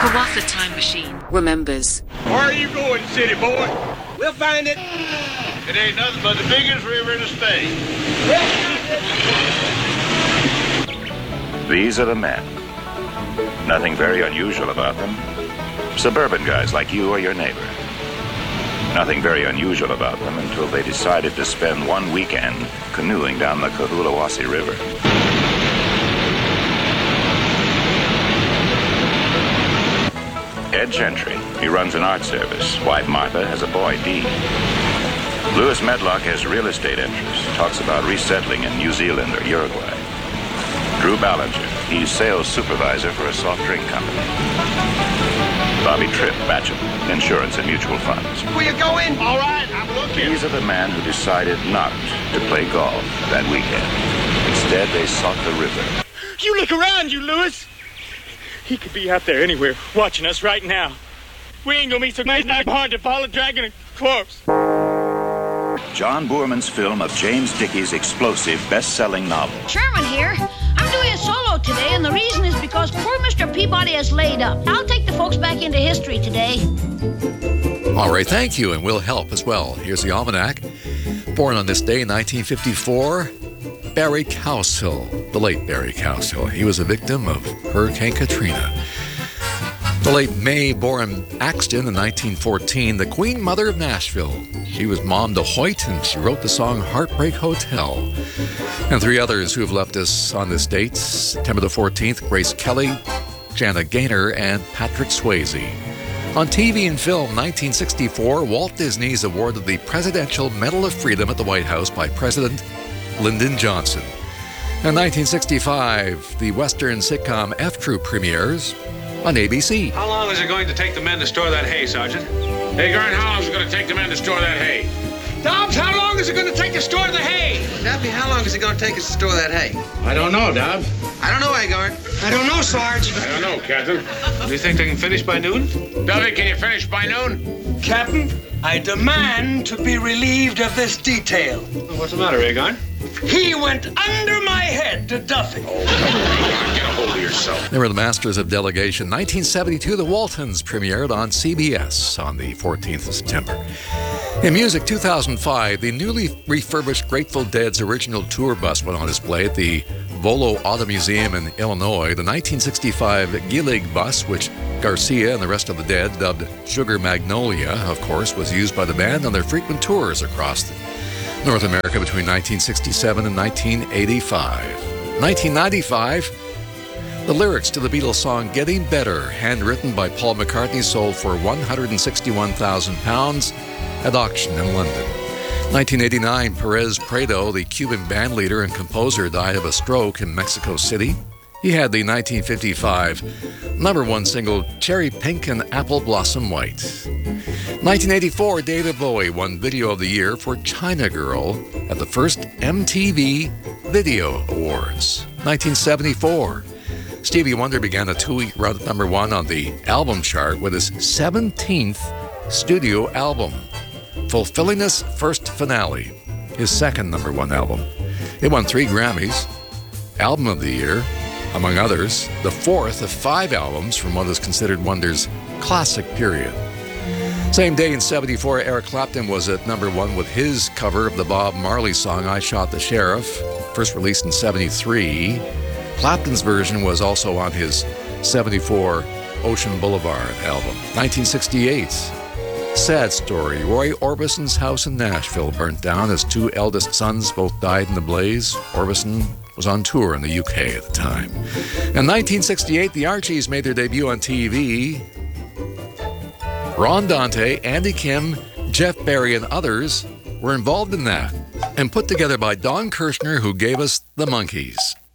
Kawatha Time Machine remembers. Where are you going, city boy? We'll find it. It ain't nothing but the biggest river in the state. These are the men. Nothing very unusual about them. Suburban guys like you or your neighbor. Nothing very unusual about them until they decided to spend one weekend canoeing down the Cotahuasi River. Ed Gentry, he runs an art service. Wife Martha has a boy, Dean. Lewis Medlock has real estate interests, talks about resettling in New Zealand or Uruguay. Drew Ballinger, he's sales supervisor for a soft drink company. Bobby Tripp, bachelor, insurance and mutual funds. Where you going? All right, I'm looking. These are the men who decided not to play golf that weekend. Instead, they sought the river. You look around, you Lewis. He could be out there anywhere, watching us right now. We ain't gonna be so hard to follow, dragging a corpse. John Boorman's film of James Dickey's explosive, best-selling novel. Sherman here. I'm doing a solo today, and the reason is because poor Mr. Peabody is laid up. I'll take the folks back into history today. All right, thank you, and we'll help as well. Here's the almanac. Born on this day in 1954, Barry Cowsill, the late Barry Cowsill. He was a victim of Hurricane Katrina. The late Mae Boren Axton in 1914, the Queen Mother of Nashville. She was mom to Hoyt, and she wrote the song Heartbreak Hotel. And three others who have left us on this date: September the 14th, Grace Kelly, Jana Gaynor, and Patrick Swayze. On TV and film, 1964, Walt Disney is awarded the Presidential Medal of Freedom at the White House by President Lyndon Johnson. In 1965, the Western sitcom F Troop premieres on ABC. How long is it going to take the men to store that hay, Sergeant? Hey, Gurn, how long is it going to take the men to store that hay? Dobbs, how long is it going to take to store the hay? Daffy, how long is it going to take us to store that hay? I don't know, Dobbs. I don't know, Agard. I don't know, Sarge. I don't know, Captain. Do you think they can finish by noon? Dovey, can you finish by noon? Captain, I demand to be relieved of this detail. Well, what's the matter, Aegon? He went under my head to Duffy. Oh, Aegon, get a hold of yourself. They were the Masters of Delegation. 1972, The Waltons premiered on CBS on the 14th of September. In music, 2005, the newly refurbished Grateful Dead's original tour bus went on display at the Volo Auto Museum in Illinois. The 1965 Gillig bus, which Garcia and the rest of the Dead dubbed Sugar Magnolia, of course, was used by the band on their frequent tours across North America between 1967 and 1985. 1995, the lyrics to the Beatles song Getting Better, handwritten by Paul McCartney, sold for £161,000 at auction in London. 1989, Perez Prado, the Cuban bandleader and composer, died of a stroke in Mexico City. He had the 1955 number one single Cherry Pink and Apple Blossom White. 1984, David Bowie won Video of the Year for China Girl at the first MTV Video Awards. 1974, Stevie Wonder began a two-week run at number one on the album chart with his 17th studio album, fulfilling his first finale, his second number one album. It won 3 Grammys, Album of the Year, among others, the fourth of 5 albums from what is considered Wonder's classic period. Same day in 74, Eric Clapton was at number one with his cover of the Bob Marley song I Shot the Sheriff, first released in 73. Clapton's version was also on his 74 Ocean Boulevard album. 1968, sad story. Roy Orbison's house in Nashville burnt down. His 2 eldest sons both died in the blaze. Orbison was on tour in the UK at the time. In 1968, the Archies made their debut on TV. Ron Dante, Andy Kim, Jeff Barry, and others were involved in that, and put together by Don Kirshner, who gave us the Monkees.